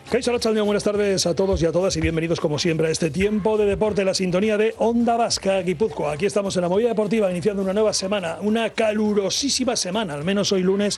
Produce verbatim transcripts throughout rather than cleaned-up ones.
Kaixo Arratsaldeon, buenas tardes a todos y a todas y bienvenidos como siempre a este tiempo de deporte, la sintonía de Onda Vasca Guipúzcoa. Aquí estamos en la movida deportiva iniciando una nueva semana, una calurosísima semana, al menos hoy lunes.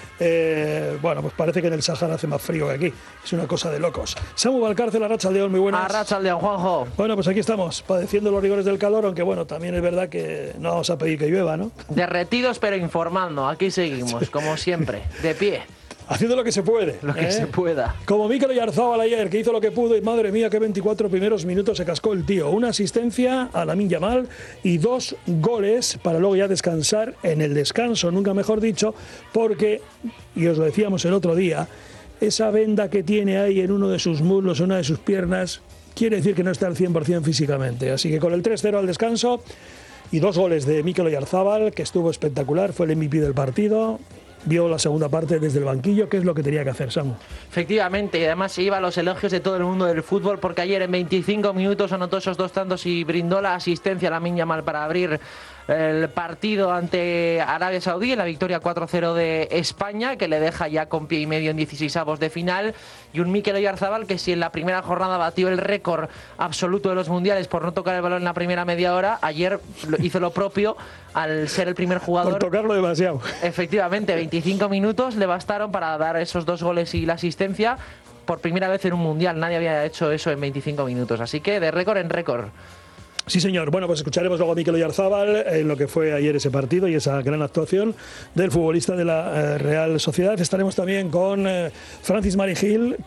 Eh, bueno, pues parece que en el Sahara hace más frío que aquí. Es una cosa de locos. Samu Valcárcel, Arratsaldeon, muy buenas. Arratsaldeon, Juanjo. Bueno, pues aquí estamos, padeciendo los rigores del calor, aunque bueno, también es verdad que no vamos a pedir que llueva, ¿no? Derretidos pero informando, aquí seguimos, como siempre, de pie. Haciendo lo que se puede. Lo que ¿eh? se pueda. Como Mikel Oyarzabal ayer, que hizo lo que pudo y madre mía, qué veinticuatro primeros minutos se cascó el tío. Una asistencia a Lamine Yamal y dos goles para luego ya descansar en el descanso, nunca mejor dicho, porque, y os lo decíamos el otro día, esa venda que tiene ahí en uno de sus muslos, en una de sus piernas, quiere decir que no está al cien por ciento físicamente. Así que con el tres cero al descanso y dos goles de Mikel Oyarzabal, que estuvo espectacular, fue el M V P del partido. Vio la segunda parte desde el banquillo, ¿qué es lo que tenía que hacer, Samu? Efectivamente, y además se iba a los elogios de todo el mundo del fútbol, porque ayer en veinticinco minutos anotó esos dos tantos y brindó la asistencia a Lamine Yamal para abrir el partido ante Arabia Saudí en la victoria cuatro cero de España, que le deja ya con pie y medio en dieciseisavos de final, y un Mikel Oyarzabal que si en la primera jornada batió el récord absoluto de los mundiales por no tocar el balón en la primera media hora, ayer hizo lo propio al ser el primer jugador. Por tocarlo demasiado. Efectivamente, veinticinco minutos le bastaron para dar esos dos goles y la asistencia por primera vez en un mundial. Nadie había hecho eso en veinticinco minutos, así que de récord en récord. Sí, señor. Bueno, pues escucharemos luego a Mikel Oyarzabal en lo que fue ayer ese partido y esa gran actuación del futbolista de la eh, Real Sociedad. Estaremos también con eh, Francis Marigil,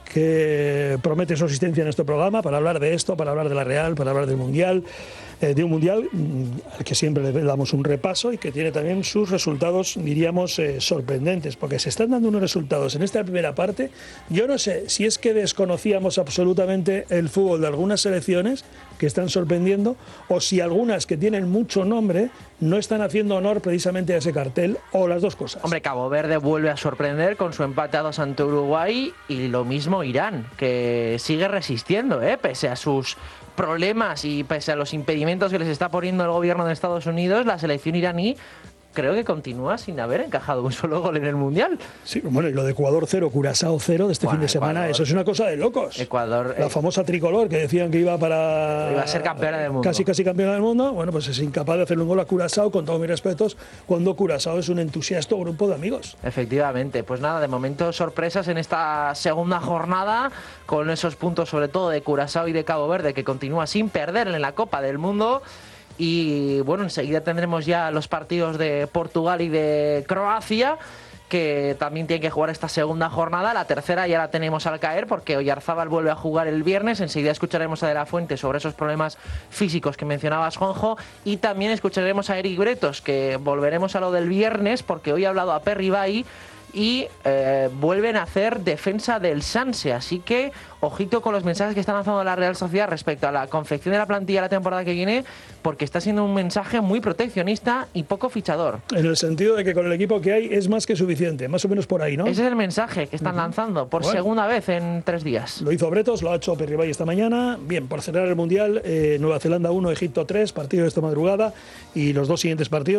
que promete su asistencia en este programa para hablar de esto, para hablar de la Real, para hablar del Mundial. Eh, de un Mundial mmm, al que siempre le damos un repaso y que tiene también sus resultados, diríamos, eh, sorprendentes, porque se están dando unos resultados en esta primera parte. Yo no sé si es que desconocíamos absolutamente el fútbol de algunas selecciones que están sorprendiendo, o si algunas que tienen mucho nombre no están haciendo honor precisamente a ese cartel, o las dos cosas. Hombre, Cabo Verde vuelve a sorprender con su empate a dos ante Uruguay, y lo mismo Irán, que sigue resistiendo, ¿eh? Pese a sus problemas y pese a los impedimentos que les está poniendo el gobierno de Estados Unidos, la selección iraní creo que continúa sin haber encajado un solo gol en el Mundial. Sí, bueno, y lo de Ecuador cero, Curazao cero de este bueno, fin de semana, Ecuador, eso es una cosa de locos. Ecuador, la eh, famosa tricolor que decían que iba para... Iba a ser campeona del mundo. Casi, casi campeona del mundo. Bueno, pues es incapaz de hacerle un gol a Curazao, con todos mis respetos, cuando Curazao es un entusiasta grupo de amigos. Efectivamente. Pues nada, de momento sorpresas en esta segunda jornada, con esos puntos sobre todo de Curazao y de Cabo Verde, que continúa sin perder en la Copa del Mundo. Y bueno, enseguida tendremos ya los partidos de Portugal y de Croacia, que también tienen que jugar esta segunda jornada. La tercera ya la tenemos al caer, porque Oyarzabal vuelve a jugar el viernes. Enseguida escucharemos a De La Fuente sobre esos problemas físicos que mencionabas, Juanjo. Y también escucharemos a Eric Bretos, que volveremos a lo del viernes, porque hoy ha hablado a Perry Bay y eh, vuelven a hacer defensa del Sanse, así que ojito con los mensajes que está lanzando la Real Sociedad respecto a la confección de la plantilla la temporada que viene, porque está siendo un mensaje muy proteccionista y poco fichador. En el sentido de que con el equipo que hay es más que suficiente, más o menos por ahí, ¿no? Ese es el mensaje que están uh-huh. lanzando por bueno. segunda vez en tres días. Lo hizo Bretos, lo ha hecho Perribay esta mañana. Bien, por cerrar el Mundial, eh, Nueva Zelanda uno, Egipto tres, partido de esta madrugada, y los dos siguientes partidos